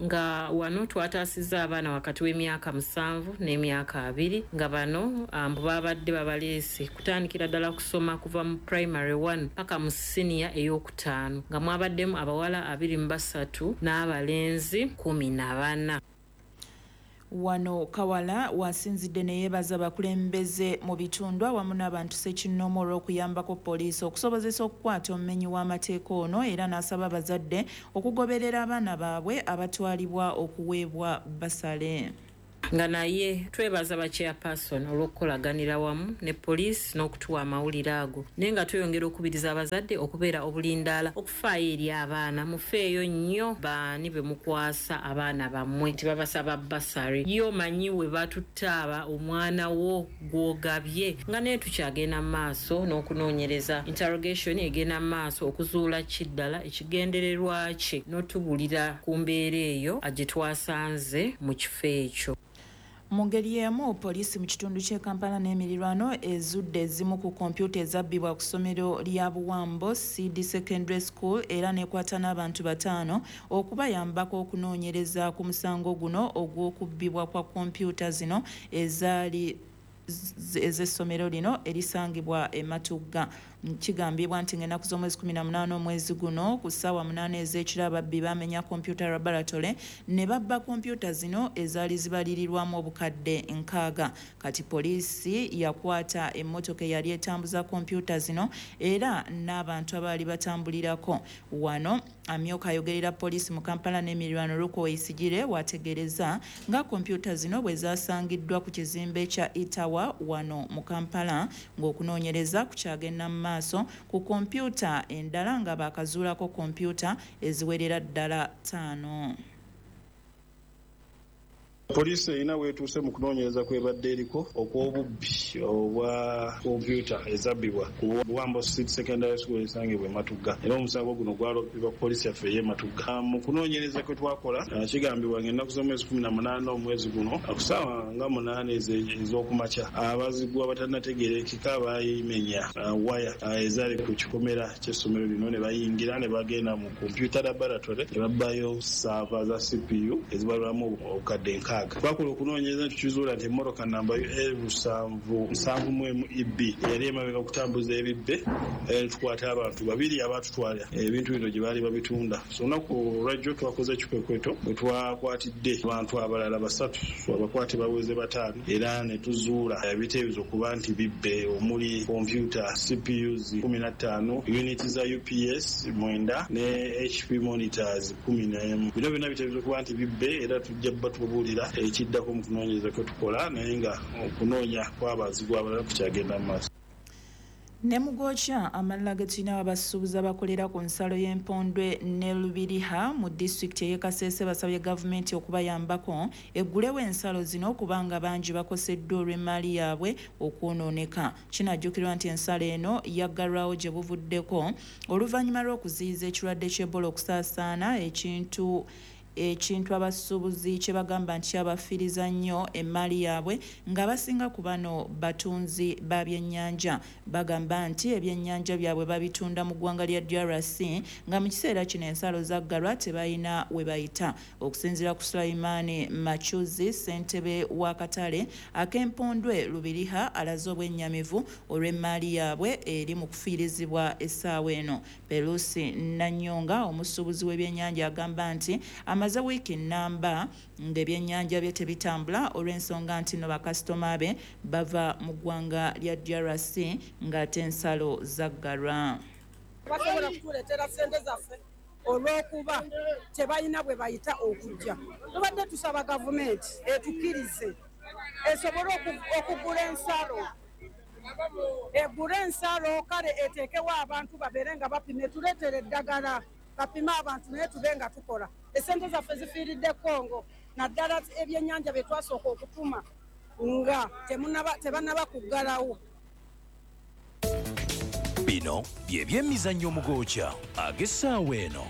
wano twataasizza abaana wakati w'emyaka 7 n'emyaka 2 nga bano mbu babadde babaleese kutandikira ddala kusoma kuva mu primary 1 paka mu senior ey'okutaano nga mwabaddemu abawala 23 n'abalenzi 14. Wano Kawala wasinzidde ne yeebaza bakulembeze mu bitundu awamu n'abantu ssekinoomu olw'okuyambako poliisi okusobozesa okukwata omumenyi w'amateeka ono era n'asaba abazadde okugoberera abaana baabwe abatwalibwa okuweebwa basale. Nga naye twebaza ba chairperson olw'okukolaganira wamu ne poliisi n'okutuwa amawulire ago naye nga tweyongera okubiriza abazadde okubeera obulindaala okufaayo eri abaana mufeeyo nnyo baani be mukwasa abaana bammwe nti babasaba basare yo manyi we batuttaaba omwana wo gw'ogabye nga naye tukyagenda mu maaso n'okunoonyereza interrogation egenda mu maaso okuzuula kiddala ekigendererwa kye n'otubulira ku mbeera eyo gye twasanze mu kifo ekyo. Mu ngeri y'emu poliisi mu kitundu ky'e Kampala n'emirirwano ezudde ezimu ku kompyuta ezabbibwa ku ssomero lya Buwambo CD Secondary School era n'ekwata n'abantu 5 okubayambako okunoonyereza ku musango guno ogw'okubbibwa kwa kompyuta zino ez'essomero lino erisangibwa e Matugga. Kigambibwa nti ng'ennaku z'omwezi 18 omwezi guno ku ssaawa 8 ez'ekiro ababbi bamenya computer laboratory ne babba kompyuta zino ezaali zibalirirwamu obukadde 6. Kati poliisi yakwata emmotoka eyali etambuza kompyuta zino era n'abantu abaali batambulirako. Wano amyuka ayogerera poliisi mu Kampala n'emirirwano Luko Isigire wategereza nga kompyuta zino bwe zaasangiddwa ku kizimbe kya Itawa wano mu Kampala ng'okunoonyereza kukyagenda mu maaso ku kompyuta endala nga baakazuulako kompyuta eziwerera ddala 5. Poliisi erina weetuuse mu kunoonyereza kwebadde eriko okw'obubbi obwa kompyuta ezabbibwa ku Buwambo Secondary School esangibwa e Matugga era omusango guno gwaloopebwa poliisi yaffe ey'e Matugga. Mu kunoonyereza kwe twakola kigambibwa ng'ennaku z'omwezi 18 omwezi guno ku ssaawa nga 8 ez'okumakya abazigu abatannategeerekeka baayimenya waya ezaali ku kikomera ky'essomero lino ne bayingira ne bagenda mu kompyuta laboratory ne babbayo saava za CPU ezibalwamu obukadde 6. Twakola okunoonyereza tukizuula nti emmotoka namba L771 EB yali emabega okutambuza ebibbe tukwata abantu 2 abatutwala ebintu bino gye baali babitunda. So olunaku olwajjo twakoze ekikwekweto bwe twakwatidde abantu abalala 3 abakwate baweze 5 era ne tuzuula ebiteebezo okuba nti bibbe omuli kompyuta CPUs 15 unit za UPS 9 ne HP monitors 11. Bino byonna biteebezo okuba nti bibbe era tujja batubuulira ekiddako mu kunoonyereza kwe tukola naye nga okunoonya kw'abazigu abalala kukyagenda mu maaso. Ne mu Gokya amalala ge tulina abasuubuzi abakolera ku nsalo y'Empondwe ne Lubiriha mu disitulikiti ey'e Kasese basabye gavumenti okubayambako eggulewo ensalo zino kubanga bangi bakoseddwa olw'emmaali yaabwe okwonooneka. Kinajjukirwa nti ensalo eno yaggalwawo gye buvuddeko oluvannyuma lw'okuziyiza ekirwadde ky'Ebola okusaasaana ekintu abasuubuzi kye bagamba nti kyabafiiriza nnyo emmaali yaabwe nga basinga ku bano batunzi ba byennyanja. Bagamba nti ebyennyanja byabwe babitunda mu ggwanga lya DRC nga mu kiseera kino ensalo zaggalwa tebalina we bayita. Okusinziira ku Sulaimani Machuzi ssentebe w'akatale ak'Empondwe Lubiriha alaze obwennyamivu olw'emmaali yaabwe eri mu kufiirizibwa essaawa eno. Perusi Nanyonga omusuubuzi w'ebyennyanja agamba nti amaze wiiki nnamba ng'ebyennyanja bye tebitambula olw'ensonga nti no bakasitoma be bava mu ggwanga lya DRC ng'ate ensalo zaggalwa. Basobola kutuleetera ssente zaffe olw'okuba tebalina bwe bayita okujja. Tubadde tusaba gavumenti etukkirize esobole okugula ensalo. Eggula ensalo kale eteekewo abantu babeere nga bapima tuleetere eddagala bapima abantu naye tube nga tukola. Esente zaffe zifiiridde Kongo naddala ebyennyanja bye twasooka okutuma nga tebannaba kuggalawo. Bino bye by'emizannyo mu Gokya ag'essaawa eno.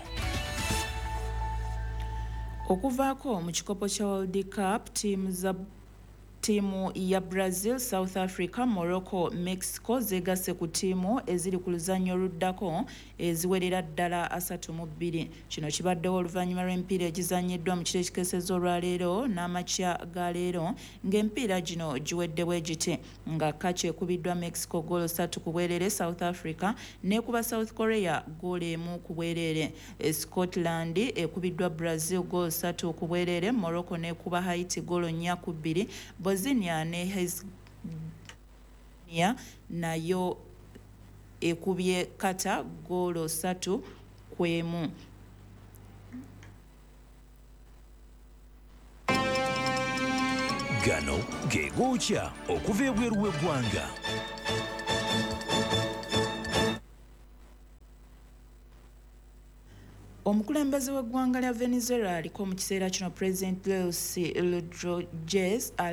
Okuvaako mu kikopo kya World Cup ttiimu za Tiimu ya Brazil, South Africa, Morocco, Mexico zegasse ku ttiimu eziri ku luzanyo oluddako eziwerera ddala 32. Kino kibaddewo oluvannyuma lw'emipiira egizanyiddwa mu kiro ekikeesezza olwaleero n'amakya ga leero ng'emipiira gino giwedde bwe giti nga Kachi ekubiddwa Mexico goolo 3 ku bwereere, South Africa n'ekuba South Korea goolo 1 ku bwereere, Scotland ekubiddwa Brazil goolo 3 ku bwereere, Morocco n'ekuba Haiti goolo 4 ku 2, Bosnia ne Herzegovina nayo ekubye Qatar goolo 3 ku 1. Gano ge gookya okuva ebweru w'eggwanga. Omukulembeze w'eggwanga lya Venezuela aliko mu kiseera kino President Luis Rodriguez